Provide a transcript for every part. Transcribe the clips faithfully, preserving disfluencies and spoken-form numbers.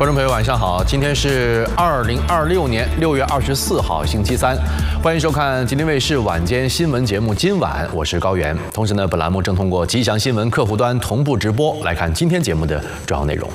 观众朋友，晚上好！今天是二零二六年六月二十四号，星期三，欢迎收看吉林卫视晚间新闻节目《今晚》，我是高原。同时呢，本栏目正通过吉祥新闻客户端同步直播，来看今天节目的主要内容。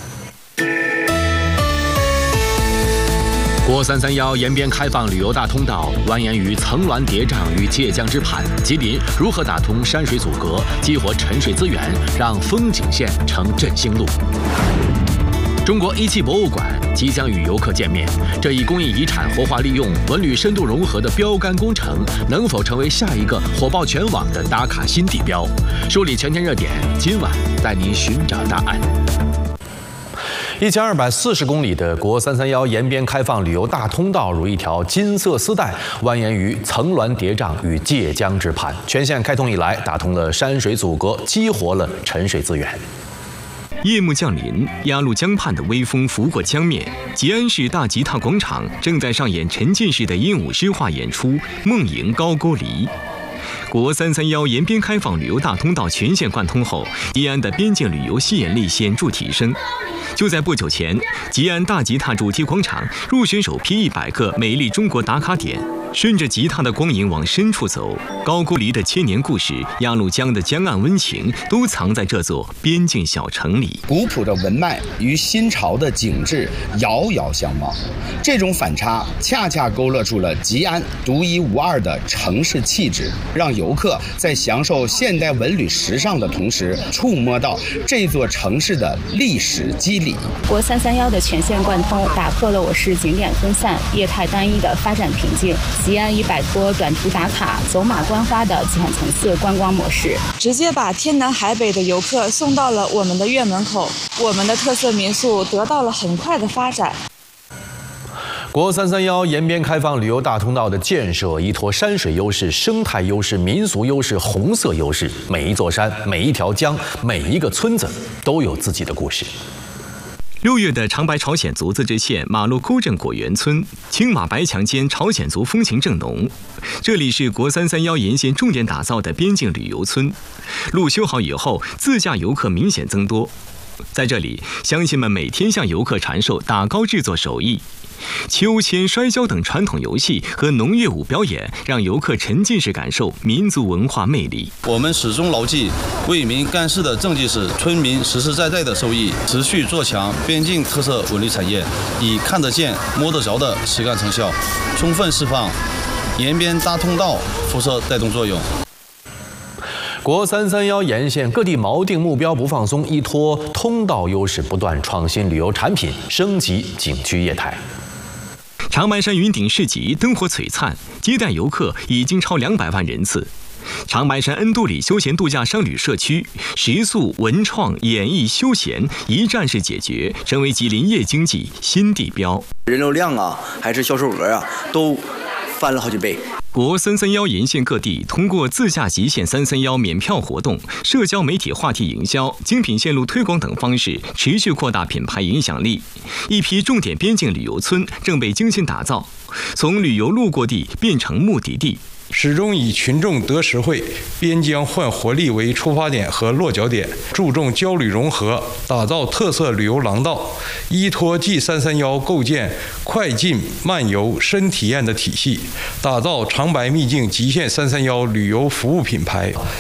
国三三幺延边开放旅游大通道，蜿蜒于层峦叠嶂与界江之畔，吉林如何打通山水阻隔，激活沉水资源，让风景线成振兴路？中国一汽博物馆即将与游客见面，这一工艺遗产活化利用、文旅深度融合的标杆工程，能否成为下一个火爆全网的打卡新地标？梳理全天热点，今晚带您寻找答案。一千二百四十公里的国三三幺延边开放旅游大通道，如一条金色丝带，蜿蜒于层峦叠嶂与界江之畔。全线开通以来，打通了山水阻隔，激活了沉水资源。 夜幕降临，鸭绿江畔的微风拂过江面，吉安市大吉他广场正在上演沉浸式的鹦鹉诗画演出《梦萦高句丽》。国三三幺延边开放旅游大通道全线贯通后，吉安的边境旅游吸引力显著提升。就在不久前，吉安大吉他主题广场入选首批一百个美丽中国打卡点。顺着吉他的光影往深处走，高句丽的千年故事、鸭绿江的江岸温情，都藏在这座边境小城里。 古朴的文脉与新潮的景致遥遥相望，这种反差恰恰勾勒出了吉安独一无二的城市气质，让游客在享受现代文旅时尚的同时，触摸到这座城市的历史肌理。 国三三幺的全线贯通，打破了我市景点分散、业态单一的发展瓶颈。吉安已摆脱短途打卡、走马观花的浅层次观光模式， 直接把天南海北的游客送到了我们的院门口，我们的特色民宿得到了很快的发展。 国三三幺延边开放旅游大通道的建设，依托山水优势、生态优势、民俗优势、红色优势，每一座山、每一条江、每一个村子都有自己的故事。 六月的长白朝鲜族自治县马路沟镇果园村，青马白墙间朝鲜族风情正浓。这里是国三三幺沿线重点打造的边境旅游村，路修好以后，自驾游客明显增多。在这里，乡亲们每天向游客传授打糕制作手艺。秋千、摔跤等传统游戏和农乐舞表演，让游客沉浸式感受民族文化魅力。 我们始终牢记为民干事的政绩是村民实实在在的受益，持续做强边境特色文旅产业，以看得见、摸得着的实干成效，充分释放延边大通道辐射带动作用。 国三三幺沿线各地锚定目标不放松，依托通道优势，不断创新旅游产品，升级景区业态。 长白山云顶市集灯火璀璨，接待游客已经超两百万人次。长白山恩都里休闲度假商旅社区，食宿、文创、演艺、休闲一站式解决，成为吉林夜经济新地标。 人流量啊，还是销售额啊，都翻了好几倍。 国三三幺沿线各地通过自驾极限三三幺免票活动、社交媒体话题营销、精品线路推广等方式，持续扩大品牌影响力。一批重点边境旅游村正被精心打造，从旅游路过地变成目的地。 始终以群众得实惠、边疆焕活力为出发点和落脚点，注重交旅融合，打造特色旅游廊道，依托 G 三三幺构建快进慢游深体验的体系，打造长白秘境极限三三幺旅游服务品牌。